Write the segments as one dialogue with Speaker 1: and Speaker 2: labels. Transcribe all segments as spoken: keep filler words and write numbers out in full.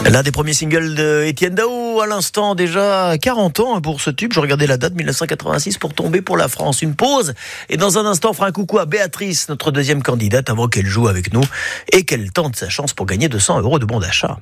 Speaker 1: L'un des premiers singles de Étienne Dao, à l'instant déjà quarante ans pour ce tube. Je regardais la date, dix-neuf cent quatre-vingt-six, pour tomber pour la France. Une pause, et dans un instant, on fera un coucou à Béatrice, notre deuxième candidate, avant qu'elle joue avec nous et qu'elle tente sa chance pour gagner deux cents euros de bon d'achat.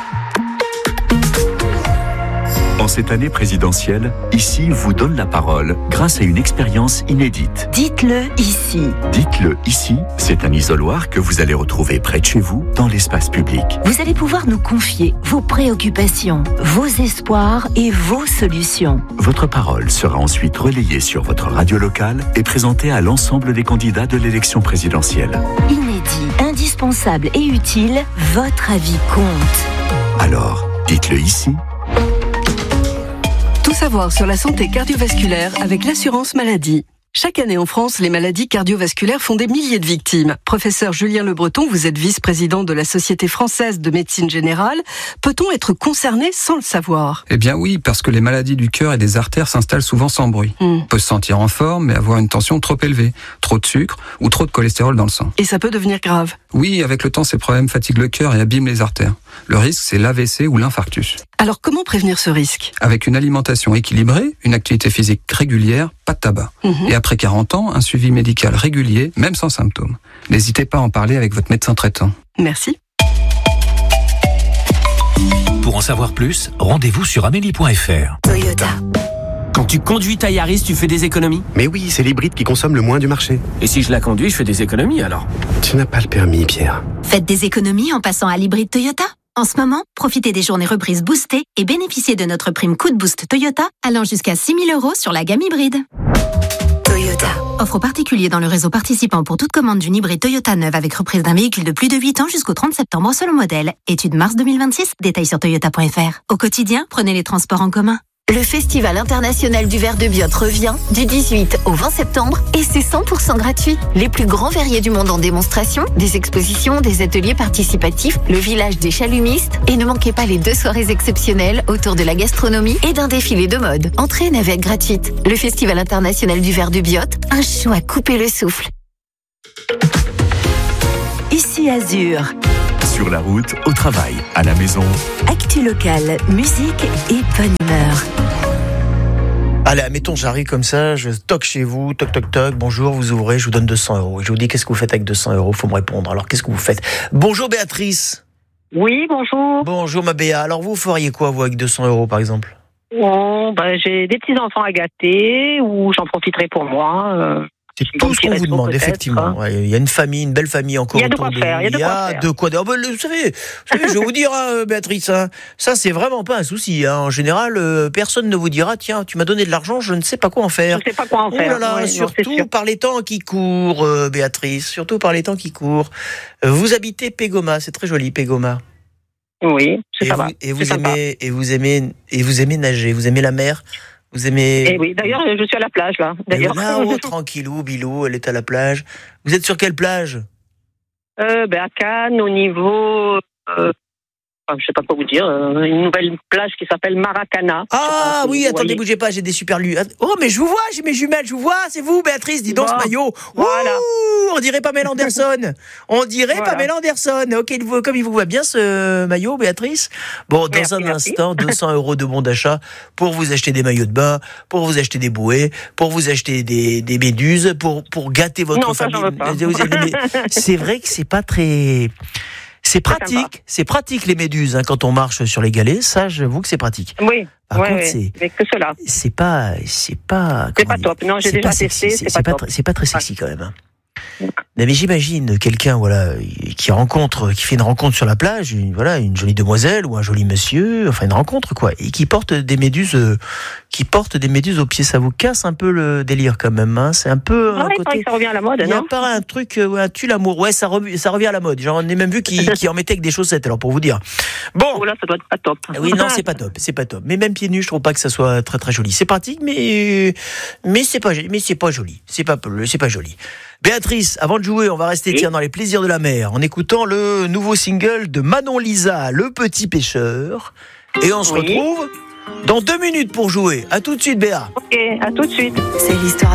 Speaker 2: En cette année présidentielle, Ici vous donne la parole grâce à une expérience inédite.
Speaker 3: Dites-le ici.
Speaker 2: Dites-le ici, c'est un isoloir que vous allez retrouver près de chez vous, dans l'espace public.
Speaker 3: Vous allez pouvoir nous confier vos préoccupations, vos espoirs et vos solutions.
Speaker 2: Votre parole sera ensuite relayée sur votre radio locale et présentée à l'ensemble des candidats de l'élection présidentielle.
Speaker 3: Inédit, indispensable et utile, votre avis compte.
Speaker 2: Alors, dites-le ici.
Speaker 4: Tout savoir sur la santé cardiovasculaire avec l'assurance maladie. Chaque année en France, les maladies cardiovasculaires font des milliers de victimes. Professeur Julien Le Breton, vous êtes vice-président de la Société française de médecine générale. Peut-on être concerné sans le savoir ?
Speaker 5: Eh bien oui, parce que les maladies du cœur et des artères s'installent souvent sans bruit. Mm. On peut se sentir en forme, mais avoir une tension trop élevée, trop de sucre ou trop de cholestérol dans le sang.
Speaker 4: Et ça peut devenir grave ?
Speaker 5: Oui, avec le temps, ces problèmes fatiguent le cœur et abîment les artères. Le risque, c'est l'A V C ou l'infarctus.
Speaker 4: Alors comment prévenir ce risque ?
Speaker 5: Avec une alimentation équilibrée, une activité physique régulière, pas de tabac. Mm-hmm. Et après quarante ans, un suivi médical régulier, même sans symptômes. N'hésitez pas à en parler avec votre médecin traitant.
Speaker 4: Merci.
Speaker 6: Pour en savoir plus, rendez-vous sur amélie point f r.
Speaker 7: Toyota. Quand tu conduis ta Yaris, tu fais des économies ?
Speaker 8: Mais oui, c'est l'hybride qui consomme le moins du marché.
Speaker 7: Et si je la conduis, je fais des économies alors ?
Speaker 8: Tu n'as pas le permis, Pierre.
Speaker 9: Faites des économies en passant à l'hybride Toyota. En ce moment, profitez des journées reprises boostées et bénéficiez de notre prime Coup de Boost Toyota allant jusqu'à six mille euros sur la gamme hybride.
Speaker 7: Toyota.
Speaker 9: Offre aux particuliers dans le réseau participant pour toute commande d'une hybride Toyota neuve avec reprise d'un véhicule de plus de huit ans jusqu'au trente septembre selon modèle. Étude mars deux mille vingt-six, détails sur toyota point f r. Au quotidien, prenez les transports en commun.
Speaker 10: Le Festival international du verre de Biot revient du dix-huit au vingt septembre et c'est cent pour cent gratuit. Les plus grands verriers du monde en démonstration, des expositions, des ateliers participatifs, le village des chalumistes et ne manquez pas les deux soirées exceptionnelles autour de la gastronomie et d'un défilé de mode. Entrée navette gratuite. Le Festival international du verre de Biot, un show à couper le souffle.
Speaker 3: Ici Azur.
Speaker 2: Sur la route, au travail, à la maison.
Speaker 3: Actu locale, musique et bonne humeur.
Speaker 1: Allez, admettons, j'arrive comme ça, je toque chez vous, toc toc toc, bonjour, vous ouvrez, je vous donne deux cents euros. Et je vous dis, qu'est-ce que vous faites avec deux cents euros ? Faut me répondre. Alors, qu'est-ce que vous faites ? Bonjour Béatrice.
Speaker 11: Oui, bonjour.
Speaker 1: Bonjour ma Béa. Alors, vous feriez quoi, vous, avec deux cents euros, par exemple ?
Speaker 11: Bon, ben, j'ai des petits-enfants à gâter, ou j'en profiterai pour moi. Euh...
Speaker 1: C'est tout ce qu'on vous demande, effectivement. Ouais, il y a une famille, une belle famille encore.
Speaker 11: Il y a de quoi
Speaker 1: de...
Speaker 11: faire. Il y a de
Speaker 1: il y
Speaker 11: quoi
Speaker 1: a
Speaker 11: faire.
Speaker 1: De quoi... Oh, ben, vous savez, vous savez, je vais vous dire, hein, Béatrice, hein, ça, c'est vraiment pas un souci. Hein. En général, euh, personne ne vous dira, tiens, tu m'as donné de l'argent, je ne sais pas quoi en faire.
Speaker 11: Je ne sais pas quoi en
Speaker 1: oh
Speaker 11: faire.
Speaker 1: Là là,
Speaker 11: ouais,
Speaker 1: surtout
Speaker 11: non,
Speaker 1: par les temps qui courent, euh, Béatrice. Surtout par les temps qui courent. Euh, vous habitez Pégoma, c'est très joli, Pégoma.
Speaker 11: Oui, c'est
Speaker 1: et
Speaker 11: ça
Speaker 1: vous,
Speaker 11: va.
Speaker 1: Et vous
Speaker 11: c'est
Speaker 1: aimez,
Speaker 11: sympa.
Speaker 1: et vous aimez, et vous aimez nager, vous aimez la mer. Vous aimez...
Speaker 11: Eh oui, d'ailleurs, je suis à la plage, là. D'ailleurs.
Speaker 1: Là, oh, tranquillou, bilou, elle est à la plage. Vous êtes sur quelle plage ?
Speaker 11: euh, ben, à Cannes, au niveau... Euh, je ne sais pas quoi vous dire. Euh, une nouvelle plage qui s'appelle Maracana.
Speaker 1: Ah oui, attendez,
Speaker 11: voyez.
Speaker 1: bougez pas, j'ai des super lus. Oh, mais je vous vois, j'ai mes jumelles, je vous vois, c'est vous, Béatrice, dis donc
Speaker 11: Bon,
Speaker 1: ce maillot.
Speaker 11: voilà.
Speaker 1: Ouh, on dirait Pamela Anderson. On dirait
Speaker 11: Voilà.
Speaker 1: Pamela Anderson. Ok, comme il vous va bien ce maillot, Béatrice. Bon, dans
Speaker 11: Merci,
Speaker 1: un
Speaker 11: merci.
Speaker 1: instant, deux cents euros de bon d'achat pour vous acheter des maillots de bain, pour vous acheter des bouées, pour vous acheter des, des méduses, pour, pour gâter votre
Speaker 11: Non, ça,
Speaker 1: famille.
Speaker 11: j'en veux pas.
Speaker 1: Vous avez- C'est vrai que c'est pas très... C'est pratique,
Speaker 11: sympa.
Speaker 1: c'est pratique les méduses hein, quand on marche sur les galets. Ça, j'avoue que c'est pratique.
Speaker 11: Oui,
Speaker 1: Par
Speaker 11: ouais,
Speaker 1: contre,
Speaker 11: ouais,
Speaker 1: c'est
Speaker 11: mais que cela.
Speaker 1: c'est pas c'est pas
Speaker 11: C'est
Speaker 1: comment
Speaker 11: pas
Speaker 1: dire,
Speaker 11: top. Non, j'ai
Speaker 1: c'est
Speaker 11: déjà
Speaker 1: pas
Speaker 11: testé,
Speaker 1: sexy,
Speaker 11: c'est pas
Speaker 1: pas
Speaker 11: top.
Speaker 1: tr- c'est pas très sexy quand même. Hein. Mais j'imagine quelqu'un voilà qui rencontre qui fait une rencontre sur la plage, une, voilà une jolie demoiselle ou un joli monsieur, enfin une rencontre quoi, et qui porte des méduses euh, qui porte des méduses aux pieds, ça vous casse un peu le délire quand même hein, c'est un peu
Speaker 11: Ah,
Speaker 1: un
Speaker 11: il paraît
Speaker 1: côté
Speaker 11: que ça revient à la mode,
Speaker 1: il y a
Speaker 11: non ?
Speaker 1: pas un truc, euh, ouais, un tue l'amour. Ouais, ça, re- ça revient à la mode. J'en ai même vu qui, qui en mettaient avec des chaussettes, alors pour vous dire. Bon.
Speaker 11: Oh là, ça doit être pas top.
Speaker 1: Oui, non, c'est pas top, c'est pas top. Mais même pieds nus, je trouve pas que ça soit très très joli. C'est pratique, mais mais c'est pas mais c'est pas joli. C'est pas c'est pas joli. Béatrice, avant de jouer, on va rester
Speaker 11: Oui.
Speaker 1: tiens dans les plaisirs de la mer en écoutant le nouveau single de Manon Lisa, Le Petit Pêcheur. Et on se
Speaker 11: Oui.
Speaker 1: retrouve dans deux minutes pour jouer. À tout de suite, Béa.
Speaker 11: Ok, à tout de suite.
Speaker 3: C'est l'histoire